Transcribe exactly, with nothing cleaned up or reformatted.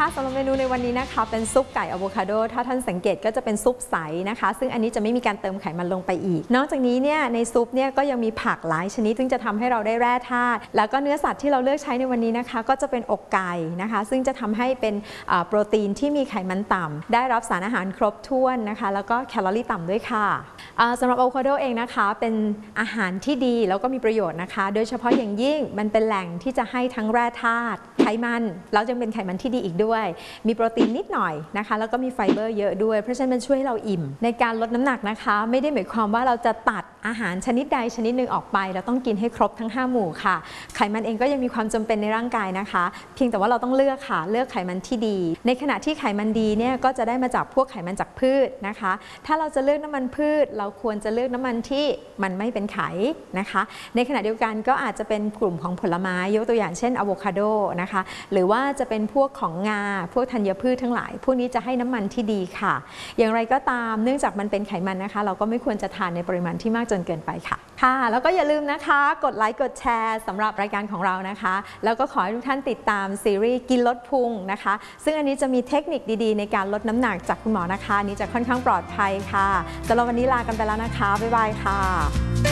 สำหรับเมนูในวันนี้นะคะเป็นซุปไก่อะโวคาโดถ้าท่านสังเกตก็จะเป็นซุปใสนะคะซึ่งอันนี้จะไม่มีการเติมไขมันลงไปอีกนอกจากนี้เนี่ยในซุปเนี่ยก็ยังมีผักหลายชนิดซึ่งจะทำให้เราได้แร่ธาตุแล้วก็เนื้อสัตว์ที่เราเลือกใช้ในวันนี้นะคะก็จะเป็นอกไก่นะคะซึ่งจะทำให้เป็นโปรตีนที่มีไขมันต่ำได้รับสารอาหารครบถ้วนนะคะแล้วก็แคลอรี่ต่ำด้วยค่ะสำหรับอะโวคาโดเองนะคะเป็นอาหารที่ดีแล้วก็มีประโยชน์นะคะโดยเฉพาะอย่างยิ่งมันเป็นแหล่งที่จะให้ทั้งแร่ธาตุไขมันแล้วยังเป็นไขมันที่ดีอีกด้วยมีโปรตีนนิดหน่อยนะคะแล้วก็มีไฟเบอร์เยอะด้วยเพราะฉะนั้นมันช่วยให้เราอิ่มในการลดน้ำหนักนะคะไม่ได้หมายความว่าเราจะตัดอาหารชนิดใดชนิดหนึ่งออกไปเราต้องกินให้ครบทั้งห้าหมู่ค่ะไขมันเองก็ยังมีความจำเป็นในร่างกายนะคะเพียงแต่ว่าเราต้องเลือกค่ะเลือกไขมันที่ดีในขณะที่ไขมันดีเนี่ยก็จะได้มาจากพวกไขมันจากพืชนะคะถ้าเราจะเลือกน้ำมันพืชเราควรจะเลือกน้ำมันที่มันไม่เป็นไขนะคะในขณะเดียวกันก็อาจจะเป็นกลุ่มของผลไม้ยกตัวอย่างเช่นอะโวคาโดนะคะหรือว่าจะเป็นพวกของงาพวกธัญพืชทั้งหลายพวกนี้จะให้น้ำมันที่ดีค่ะอย่างไรก็ตามเนื่องจากมันเป็นไขมันนะคะเราก็ไม่ควรจะทานในปริมาณที่มากจนเกินไปค่ะค่ะแล้วก็อย่าลืมนะคะกดไลค์กดแชร์สำหรับรายการของเรานะคะแล้วก็ขอให้ทุกท่านติดตามซีรีส์กินลดพุงนะคะซึ่งอันนี้จะมีเทคนิคดีๆในการลดน้ำหนักจากคุณหมอนะคะนี้จะค่อนข้างปลอดภัยค่ะสำหรับวันนี้ลากันไปแล้วนะคะบ๊ายบายค่ะ